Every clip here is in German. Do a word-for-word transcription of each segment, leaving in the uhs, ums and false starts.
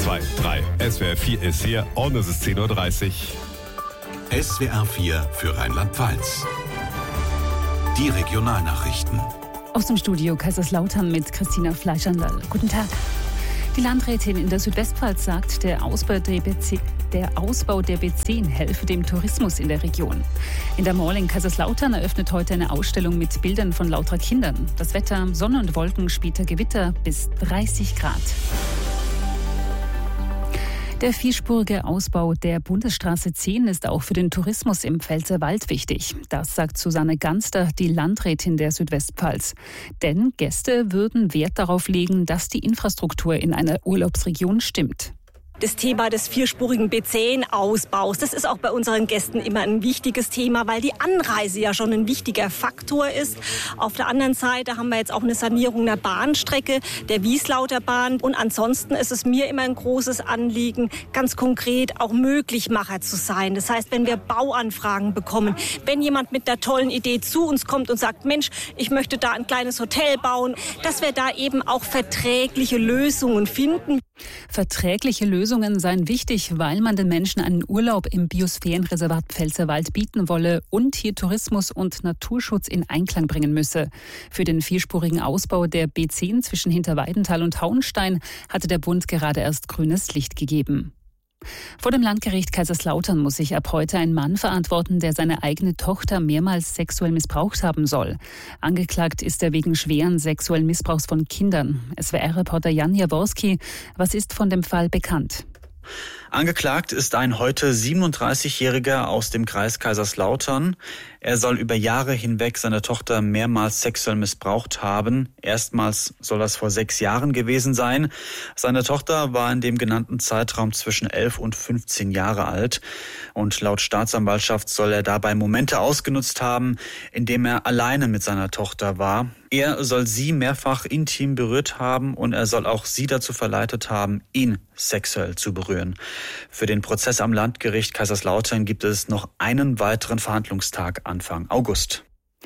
zwei, drei. S W R vier ist hier und es ist zehn Uhr dreißig. S W R vier für Rheinland-Pfalz. Die Regionalnachrichten. Aus dem Studio Kaiserslautern mit Christina Fleischandl. Guten Tag. Die Landrätin in der Südwestpfalz sagt, der Ausbau der B zehn, der Ausbau der B zehn helfe dem Tourismus in der Region. In der Mall in Kaiserslautern eröffnet heute eine Ausstellung mit Bildern von lauter Kindern. Das Wetter, Sonne und Wolken, später Gewitter bis dreißig Grad. Der vierspurige Ausbau der Bundesstraße zehn ist auch für den Tourismus im Pfälzerwald wichtig. Das sagt Susanne Ganster, die Landrätin der Südwestpfalz. Denn Gäste würden Wert darauf legen, dass die Infrastruktur in einer Urlaubsregion stimmt. Das Thema des vierspurigen B zehn-Ausbaus, das ist auch bei unseren Gästen immer ein wichtiges Thema, weil die Anreise ja schon ein wichtiger Faktor ist. Auf der anderen Seite haben wir jetzt auch eine Sanierung der Bahnstrecke, der Wieslauterbahn. Und ansonsten ist es mir immer ein großes Anliegen, ganz konkret auch Möglichmacher zu sein. Das heißt, wenn wir Bauanfragen bekommen, wenn jemand mit einer tollen Idee zu uns kommt und sagt, Mensch, ich möchte da ein kleines Hotel bauen, dass wir da eben auch verträgliche Lösungen finden. Verträgliche Lösungen seien wichtig, weil man den Menschen einen Urlaub im Biosphärenreservat Pfälzerwald bieten wolle und hier Tourismus und Naturschutz in Einklang bringen müsse. Für den vierspurigen Ausbau der B zehn zwischen Hinterweidenthal und Hauenstein hatte der Bund gerade erst grünes Licht gegeben. Vor dem Landgericht Kaiserslautern muss sich ab heute ein Mann verantworten, der seine eigene Tochter mehrmals sexuell missbraucht haben soll. Angeklagt ist er wegen schweren sexuellen Missbrauchs von Kindern. S W R-Reporter Jan Jaworski, was ist von dem Fall bekannt? Angeklagt ist ein heute siebenunddreißigjähriger aus dem Kreis Kaiserslautern. Er soll über Jahre hinweg seine Tochter mehrmals sexuell missbraucht haben. Erstmals soll das vor sechs Jahren gewesen sein. Seine Tochter war in dem genannten Zeitraum zwischen elf und fünfzehn Jahre alt. Und laut Staatsanwaltschaft soll er dabei Momente ausgenutzt haben, in denen er alleine mit seiner Tochter war. Er soll sie mehrfach intim berührt haben und er soll auch sie dazu verleitet haben, ihn sexuell zu berühren. Für den Prozess am Landgericht Kaiserslautern gibt es noch einen weiteren Verhandlungstag Anfang August.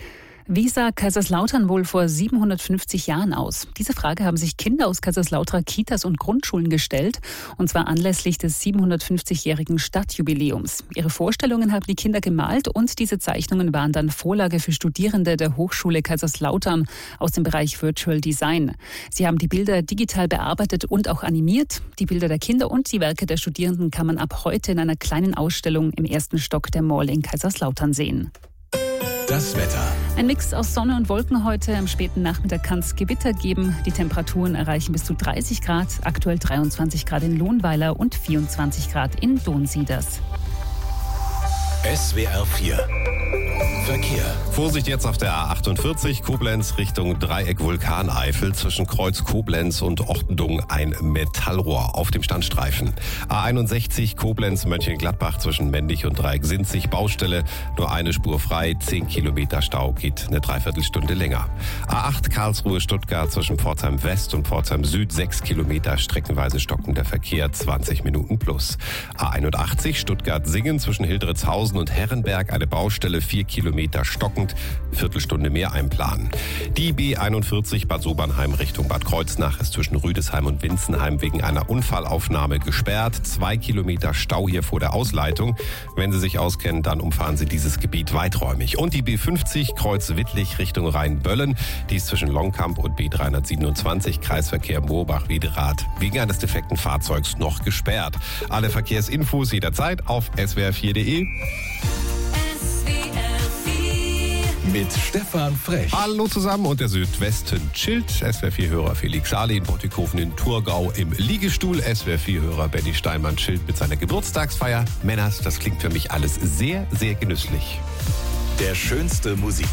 Wie sah Kaiserslautern wohl vor siebenhundertfünfzig Jahren aus? Diese Frage haben sich Kinder aus Kaiserslauterer Kitas und Grundschulen gestellt, und zwar anlässlich des siebenhundertfünfzigjährigen Stadtjubiläums. Ihre Vorstellungen haben die Kinder gemalt und diese Zeichnungen waren dann Vorlage für Studierende der Hochschule Kaiserslautern aus dem Bereich Virtual Design. Sie haben die Bilder digital bearbeitet und auch animiert. Die Bilder der Kinder und die Werke der Studierenden kann man ab heute in einer kleinen Ausstellung im ersten Stock der Mall in Kaiserslautern sehen. Das Wetter. Ein Mix aus Sonne und Wolken heute. Am späten Nachmittag kann es Gewitter geben. Die Temperaturen erreichen bis zu dreißig Grad. Aktuell dreiundzwanzig Grad in Lohnweiler und vierundzwanzig Grad in Dohnsieders. S W R vier. Verkehr. Vorsicht jetzt auf der A achtundvierzig, Koblenz Richtung Dreieck Vulkaneifel. Zwischen Kreuz Koblenz und Ortendung ein Metallrohr auf dem Standstreifen. A einundsechzig, Koblenz Mönchengladbach zwischen Mendig und Dreieck Sinzig. Baustelle, nur eine Spur frei, zehn Kilometer Stau, geht eine Dreiviertelstunde länger. A acht, Karlsruhe Stuttgart zwischen Pforzheim West und Pforzheim Süd, sechs Kilometer, streckenweise stockender Verkehr, zwanzig Minuten plus. A einundachtzig, Stuttgart Singen zwischen Hildritzhausen und Herrenberg, eine Baustelle, vier Kilometer stockend, Viertelstunde mehr einplanen. Die B einundvierzig Bad Sobernheim Richtung Bad Kreuznach ist zwischen Rüdesheim und Winzenheim wegen einer Unfallaufnahme gesperrt. Zwei Kilometer Stau hier vor der Ausleitung. Wenn Sie sich auskennen, dann umfahren Sie dieses Gebiet weiträumig. Und die B fünfzig Kreuz Wittlich Richtung Rheinböllen. Die ist zwischen Longkamp und B dreihundertsiebenundzwanzig Kreisverkehr Moorbach-Wiederath wegen eines defekten Fahrzeugs noch gesperrt. Alle Verkehrsinfos jederzeit auf S W R vier punkt de. Mit Stefan Frech. Hallo zusammen und der Südwesten chillt. S W R vier-Hörer Felix Sali in Bottighofen in Thurgau im Liegestuhl. S W R vier-Hörer Benny Steinmann chillt mit seiner Geburtstagsfeier. Männers, das klingt für mich alles sehr, sehr genüsslich. Der schönste Musik.